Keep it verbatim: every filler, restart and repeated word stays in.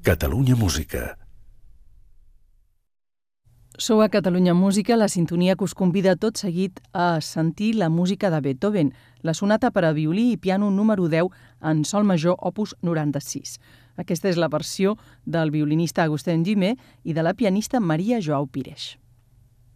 Catalunya Música. Sou a Catalunya Música, la sintonia que us convida tot seguit a sentir la música de Beethoven, la sonata per a violí i piano número deu en sol major opus noranta-sis. Aquesta és la versió del violinista Agustín Gimé i de la pianista Maria Joao Pires.